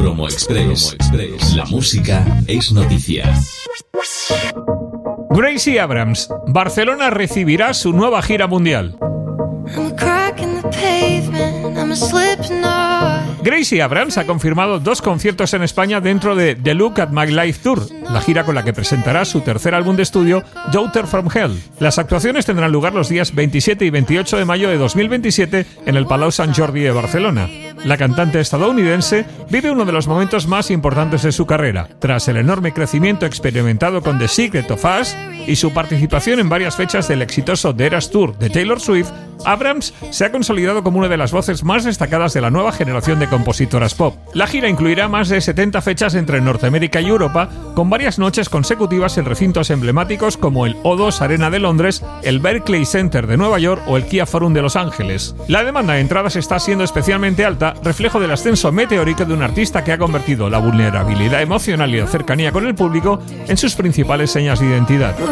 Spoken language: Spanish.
Promo Express. La música es noticia. Gracie Abrams, Barcelona recibirá su nueva gira mundial. Gracie Abrams ha confirmado 2 conciertos en España dentro de The Look at My Life Tour, la gira con la que presentará su tercer álbum de estudio, Daughter from Hell. Las actuaciones tendrán lugar los días 27 y 28 de mayo de 2027 en el Palau Sant Jordi de Barcelona. La cantante estadounidense vive uno de los momentos más importantes de su carrera. Tras el enorme crecimiento experimentado con The Secret of Us y su participación en varias fechas del exitoso The Eras Tour de Taylor Swift, Abrams se ha consolidado como una de las voces más destacadas de la nueva generación de compositoras pop. La gira incluirá más de 70 fechas entre Norteamérica y Europa, con varias noches consecutivas en recintos emblemáticos como el O2 Arena de Londres, el Barclays Center de Nueva York o el Kia Forum de Los Ángeles. La demanda de entradas está siendo especialmente alta, reflejo del ascenso meteórico de un artista que ha convertido la vulnerabilidad emocional y la cercanía con el público en sus principales señas de identidad.